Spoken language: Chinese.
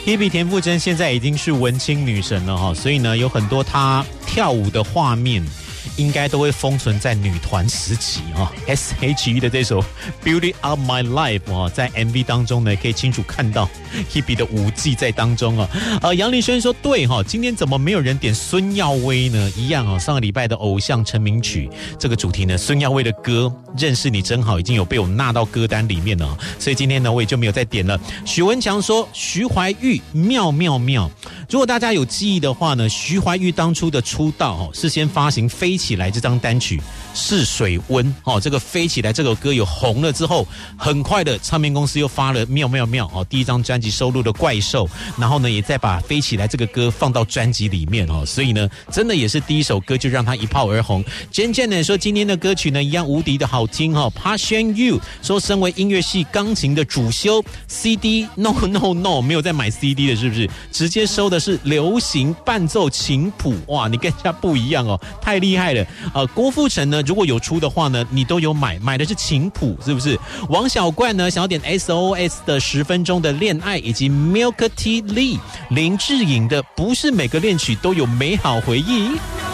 Hebe 田馥甄现在已经是文青女神了哈，所以呢，有很多她跳舞的画面应该都会封存在女团时期啊。S.H.E 的这首 Beauty of My Life 啊，在 MV 当中呢，可以清楚看到 Hebe 的舞技在当中啊。杨丽轩说对哈，今天怎么没有人点孙耀威呢？一样啊，上个礼拜的偶像成名曲这个主题呢，孙耀威的歌《认识你真好》已经有被我纳到歌单里面了，所以今天呢，我也就没有再点了。许文强说徐怀钰妙妙妙。如果大家有记忆的话呢，徐怀钰当初的出道是先发行《飞起来》这张单曲，试水温这个《飞起来》这首歌有红了之后，很快的唱片公司又发了妙妙妙第一张专辑收录的怪兽，然后呢也再把《飞起来》这个歌放到专辑里面所以呢真的也是第一首歌就让他一炮而红。Jen Jen 呢说今天的歌曲呢一样无敌的好听Passion You 说身为音乐系钢琴的主修 CD No 没有在买 CD 的是不是？直接收的是流行伴奏琴谱，哇，你跟人家不一样太厉害了。郭富城呢如果有出的话呢，你都有买的是琴谱是不是？王小冠呢想要点 SOS 的10分钟的恋爱，以及 Milk Tea Lee 林志颖的不是每个恋曲都有美好回忆。